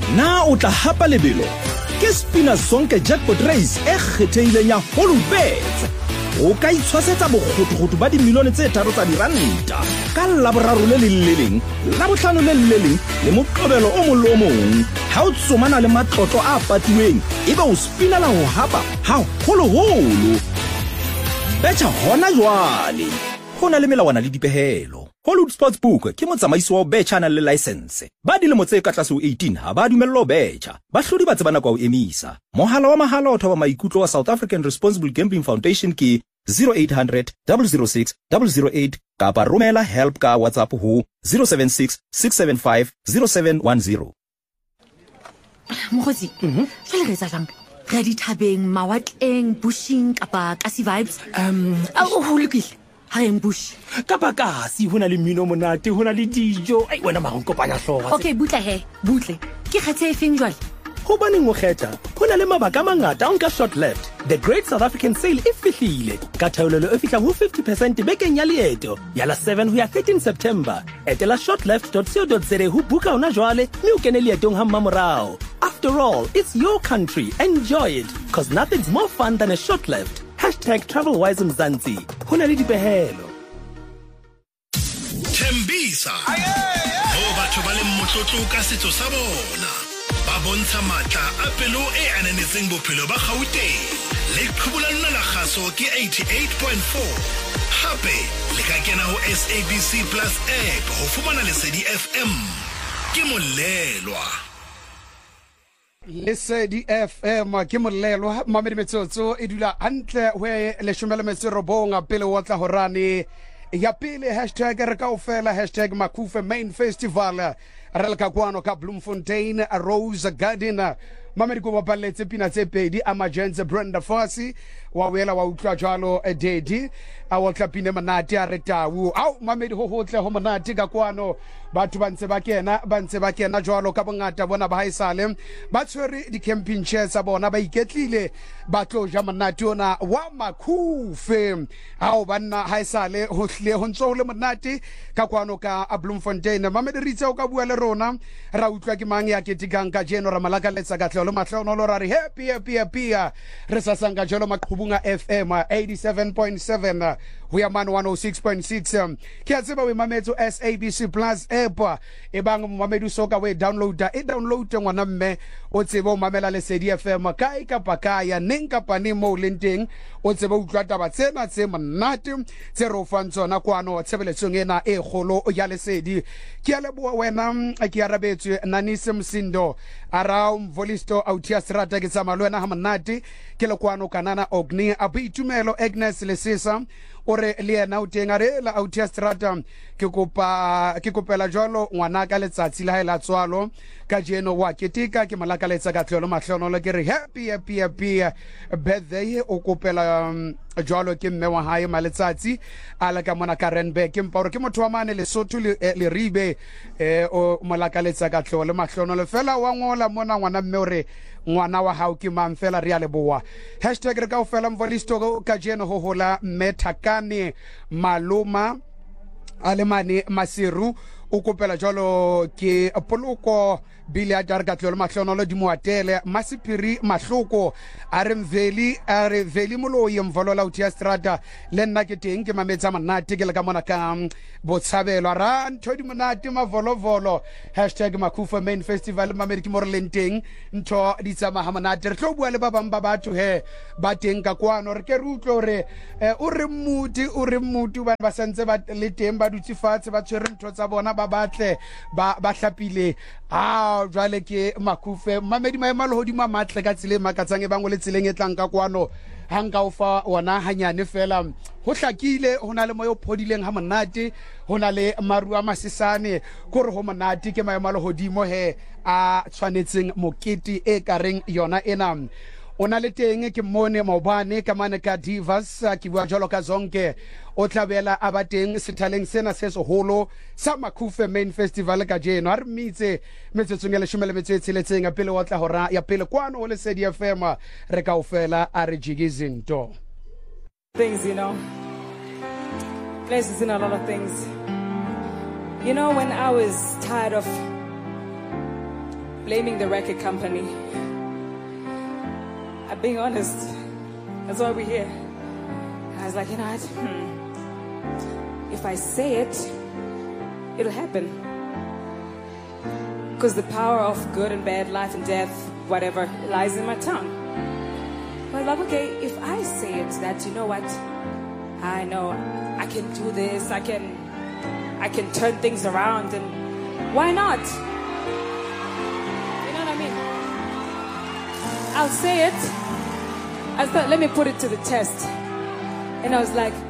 Na o tla hapa lebelo ke Spina Zonke Jackpot Race e kgethehileng ya Holubets. O ka itshwasetsa bokgotokgoto ba dimilione tse 3 tsa diranta ka Laboraro le leng, Labohlano le leng le Moqebelo o mong le o mong. Ha o tsomana le matlotlo a patilweng, ebe o spinela ho hapa ha holoholo. Betcha hona jwale. Hona le melawana le dipehelo. Hollywood Sportsbook ke motsamaisi wa betcha na le license. Ba dilemo tse ka tlase ho 18 ha ba dumellwa ho betcha. Bahlodi ba tsebana kwa ho emisa. Mohala wa mahala o thoba maikutlo wa South African Responsible Gambling Foundation ke 0800 006 008 kapa romela help ka WhatsApp ho 076 675 0710. Mokgotsi, jwale re etsa jwang? Re di thabeng, mawatleng, bushing kapa kasi vibes. Ho lokile. Ha re bush. Kapa kasi hona le mmino monate, hona le dijo. Ai wena mara nkopanya hlooho. Okay, butle he, butle. Ke kgethe efeng jwale? Hobaneng o kgetha? Hona le mabaka a mangata a nka short left. The Great South African Sale e fihlile. Ka theolelo e fihlang ho 50% bekeng ya leeto. Ya la 7 ho ya 13 September. Etela shortleft.co.za ho buka hona jwale, mme o kene leetong ha mmamorao. After all, it's your country. Enjoy it, cause nothing's more fun than a short left. #TravelWise Mzansi. Hona le dipehelo. Tembisa. Ho batho ba le motlotlo ka setso sa bona. Ba bontsha matla a pelo e ananetseng bophelo ba Gauteng. Le qhubula nna la kgaso ke 88.4. Hape le ka kena ho SABC Plus app ho fumana Lesedi FM. Ke molelwa. Lesedi FM ke molelwa mamedi metsotso e dula hantle ho le shumela metserobonga pele wa tla horane ya pele #re kaofela #Makufe Main Festival re le ka kwano ka Bloemfontein a Rose Garden mamedi go bapaletse pina tse pedi Emergency Brenda Fassie wa wela wa utlwa jalo Dedi a wa tlapine manati a retau au mamedi ho hotle ho manati ka kwano batho ba ntse ba kena jalo ka bongata bona ba haisale ba tshwere di camping chairs tsa bona ba iketlile ba tlo ja manati ona wa Makufe au banna haisale ho hle ho ntso le manati ka kwano ka Bloemfontein mamedi ritse o ka bua le rona ra utlwa ke mang ya ketikang ka jeno ra malaka letsa ka tlolo matlhono lo ra re happy re sa sanga jalo Maqhubunga FM 87.7 ho ya man 106.6 ke a tseba we mametso SABC Plus app e bang mamedu soka we download ngwana mme o tsebe o mamela Lesedi FM kae kapa kaya neng kapa ne mo lenteng o tsebe o utlwa taba tsena tse monate tse ro fantsona kwano tshebeletsong ena e kgolo ya Lesedi ke a leboa wena ke arabetswe Nanise Msindo around Volisto Autia Strata ke tsama lwena ha monate ke le kwano kanana Ogni Abitumelo Agnes Lesisa ore le ena o teng are la Autia Strata ke kopela jwalo ngwana ka letsatsi la haela tswalo ka jeno wa ketika ke malaka letsa ka tlholo mahlonolo ke re happy birthday o kopela jwalo ke mme wa hae maletsatsi ala ka mona ka Renberg ke mparo ke motho wa mane Lesotho le ribe o malaka letsa ka tlholo mahlonolo fela wa ngola mona ngwana mme ore ngwana wa hao ke mang fela re a leboa #re ka ofela Mvolisto ka jeno ho hola Methakane Maloma Alemane Masiru o kopela jalo ke poloko bile a jarga tlolo mahlonolo di moatele Masipiri Mahloko a re veli molo ye mvolola Autia Strata le nna ke teng ke mametsa manate ke le ka mona ka botshabelo ra ntho di monate mavolovolo #Makufe Main Festival mamedi ke morelenteng ntho di tsama ha monate re tlo bua le ba bang ba batho he ba teng ka kwano re ke rutlo re o re muti ba sentse ba le teng ba dutse fatshe ba tshwere ntho tsa bona ba batle ba hlapile jwale ke Makufe mamedi maemalo hodima matle ka tsile makatsang e bangwe le tsileng e tlang ka kwano hanga o fa ona hanyane fela ho hlakile hona le moyo phodileng ha monate hona le maru a masisane gore ho monate ke maemalo hodimo he a tshwanetseng mokete e kareng yona ena ona le teng ke mone maobane ka mane ka Divas ke bua jalo ka zonke o tlabela abateng sethaleng sena se seholo sa Makufe Main Festival ka jeno a re mitse metsetsong ya 16 pele wa tla hora ya pele kwano o Lesedi FM re ka ofela a re jigizinto things, you know. Places in a lot of things. You know, when I was tired of blaming the record company. I'm being honest. That's why we're here. I was like, you know what? If I say it, it'll happen. Because the power of good and bad, life and death, whatever, lies in my tongue. But like, okay, if I say it, that you know what? I know I can do this. I can turn things around, and why not? You know what I mean? I'll say it. I thought, let me put it to the test. And I was like,